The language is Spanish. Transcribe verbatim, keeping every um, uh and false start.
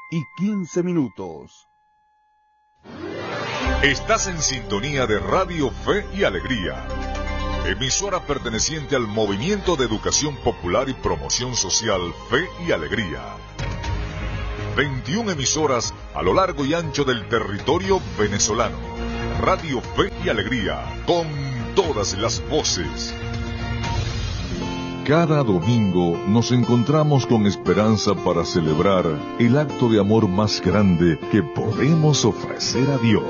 y quince minutos. Estás en sintonía de Radio Fe y Alegría, emisora perteneciente al Movimiento de Educación Popular y Promoción Social Fe y Alegría. veintiuna emisoras a lo largo y ancho del territorio venezolano. Radio Fe y Alegría, con todas las voces. Cada domingo nos encontramos con esperanza para celebrar el acto de amor más grande que podemos ofrecer a Dios.